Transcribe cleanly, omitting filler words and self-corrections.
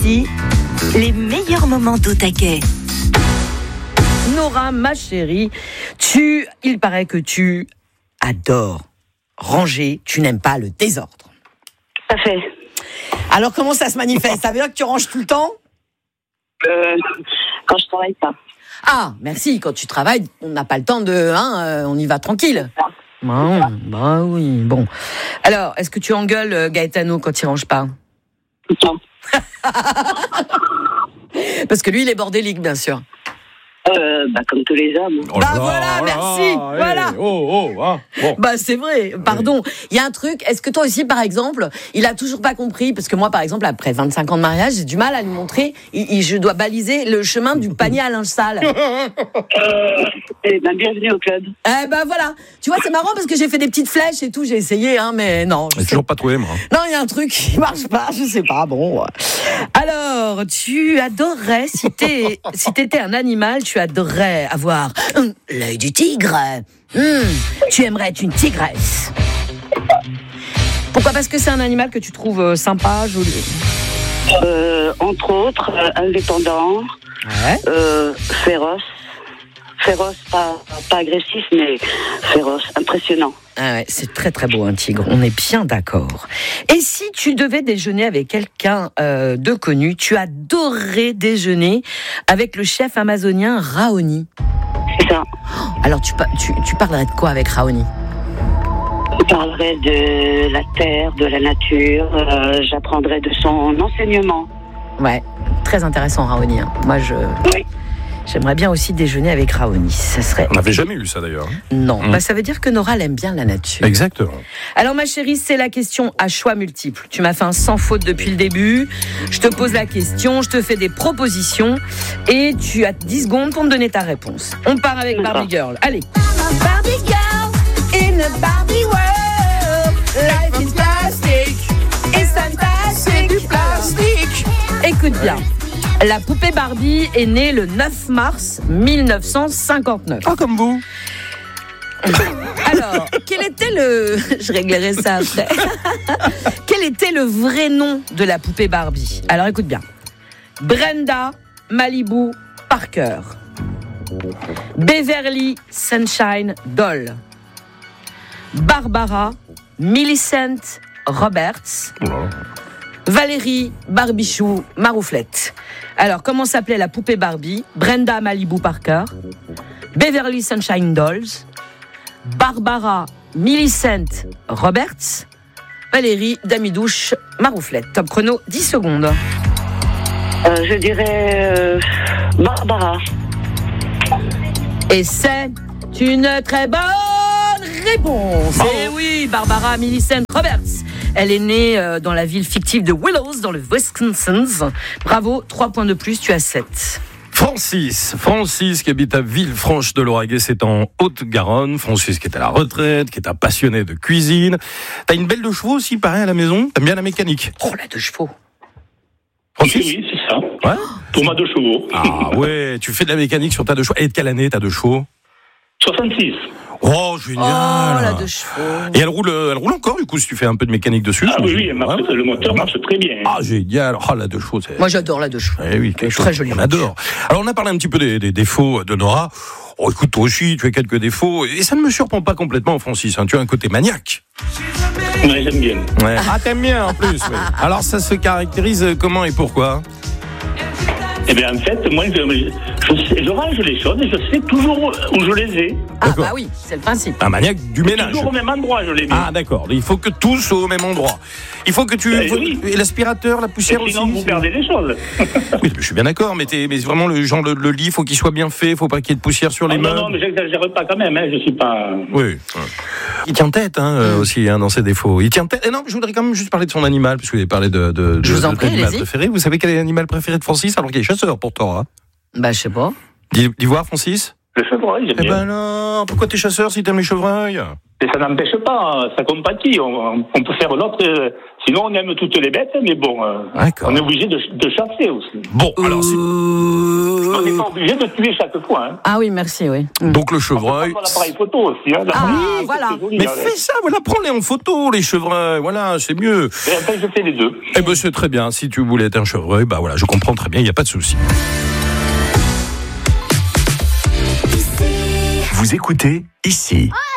Bastille, les meilleurs moments d'Au Taquet. Nora, ma chérie, il paraît que tu adores ranger, tu n'aimes pas le désordre. Tout à fait. Alors comment ça se manifeste? Ça veut dire que tu ranges tout le temps? Quand je travaille pas. Ah, merci, quand tu travailles, on n'a pas le temps on y va tranquille. Bah oui, bon. Alors, est-ce que tu engueules Gaetano quand il range pas? Tout le temps. Parce que lui, il est bordélique, bien sûr. Comme tous les hommes. Merci. Voilà. Bon. Bah c'est vrai, pardon. Il y a un truc, est-ce que toi aussi par exemple, il a toujours pas compris, parce que moi par exemple après 25 ans de mariage, j'ai du mal à lui montrer, je dois baliser le chemin du panier à linge sale. Bienvenue au club. Voilà, tu vois c'est marrant parce que j'ai fait des petites flèches et tout, j'ai essayé mais non. J'ai toujours pas trouvé moi. Non, il y a un truc qui marche pas, je sais pas, bon. Alors, tu adorerais, si t'étais un animal, tu adorerais avoir l'œil du tigre. Tu aimerais être une tigresse. Pourquoi? Parce que c'est un animal que tu trouves sympa, joli. Entre autres, indépendant, féroce. Féroce, pas agressif, mais féroce, impressionnant. Ah ouais, c'est très très beau un tigre, on est bien d'accord. Et si tu devais déjeuner avec quelqu'un de connu, tu adorerais déjeuner avec le chef amazonien Raoni. C'est ça. Alors tu parlerais de quoi avec Raoni? Je parlerai de la terre, de la nature, j'apprendrai de son enseignement. Ouais, très intéressant Raoni. Moi Oui. J'aimerais bien aussi déjeuner avec Raoni. Ça serait... On n'avait jamais eu ça d'ailleurs. Non, ça veut dire que Nora elle aime bien la nature. Exactement. Alors ma chérie, c'est la question à choix multiples. Tu m'as fait un sans faute depuis le début. Je te pose la question, je te fais des propositions et tu as 10 secondes pour me donner ta réponse. On part avec Barbie Girl. Allez. Barbie Girl in a Barbie world. Life is plastic. It's fantastic. Du plastique. Écoute bien. La poupée Barbie est née le 9 mars 1959. Ah, comme vous. Alors, quel était le... Je réglerai ça après. Quel était le vrai nom de la poupée Barbie? Alors, écoute bien. Brenda Malibu Parker. Beverly Sunshine Doll. Barbara Millicent Roberts. Valérie Barbichou Marouflette. Alors, comment s'appelait la poupée Barbie? Brenda Malibu Parker, Beverly Sunshine Dolls, Barbara Millicent Roberts, Valérie Damidouche Marouflette. Top chrono, 10 secondes. Je dirais Barbara. Et c'est une très bonne réponse. Et oui, Barbara Millicent Roberts. Elle est née dans la ville fictive de Willows, dans le Wisconsin. Bravo, 3 points de plus, tu as 7. Francis qui habite à Villefranche-de-Lauragais, c'est en Haute-Garonne. Francis qui est à la retraite, qui est un passionné de cuisine. T'as une belle de chevaux aussi, pareil, à la maison? T'aimes bien la mécanique? Oh, la de chevaux. Francis? Oui, c'est ça. Ouais. Pour ma 2 chevaux. Ah ouais, tu fais de la mécanique sur ta 2 chevaux. Et de quelle année ta 2 chevaux? 66. Oh, génial. Oh, la de chevaux. Et elle roule encore, du coup, si tu fais un peu de mécanique dessus. Ah oui, le moteur marche très bien. Ah, génial. Oh, la 2 chevaux. Moi, j'adore la de chevaux. Eh oui, quelque chose. Très jolie. On adore. Alors, on a parlé un petit peu des défauts de Nora. Oh, écoute, toi aussi, tu as quelques défauts. Et ça ne me surprend pas complètement, Francis. Tu as un côté maniaque. Ouais, j'aime bien. Ouais. Ah, t'aimes bien, en plus. Oui. Alors, ça se caractérise comment et pourquoi? Eh bien, en fait, moi, je range les choses et je sais toujours où je les ai. Ah, bah oui, c'est le principe. Un maniaque du ménage. Toujours au même endroit, je les mets. Ah, d'accord. Il faut que tout soit au même endroit. Il faut que oui. Et l'aspirateur, la poussière aussi. Sinon, vous perdez les choses. Oui, je suis bien d'accord, mais vraiment, le genre, le lit, il faut qu'il soit bien fait, il faut pas qu'il y ait de poussière sur les meubles. Non, mais j'exagère pas quand même, je suis pas... Oui. Il tient tête, aussi, dans ses défauts. Il tient tête. Et non, je voudrais quand même juste parler de son animal, parce que vous avez parlé de je vous en prie, l'animal allez-y. préféré. Vous savez quel est l'animal préféré de Francis, alors qu'il est chasseur, pourtant, hein? Bah, je sais pas. D'y voir, Francis? Le chevreuil, j'aime Eh bien. ben non, pourquoi t'es chasseur si t'aimes les chevreuils? Et ça n'empêche pas, ça compatit. On peut faire l'autre Sinon, on aime toutes les bêtes, mais bon, on est obligé de chasser aussi. Bon, alors on n'est pas obligé de tuer chaque fois. Hein. Ah oui, merci, oui. Donc le chevreuil. On prend l'appareil photo aussi. Hein, oui, voilà. Joli, mais fais ça, voilà, prends-les en photo, les chevreuils, voilà, c'est mieux. Et après, je fais les deux. Eh ben c'est très bien. Si tu voulais être un chevreuil, bah voilà, je comprends très bien, il n'y a pas de souci. Vous écoutez ici.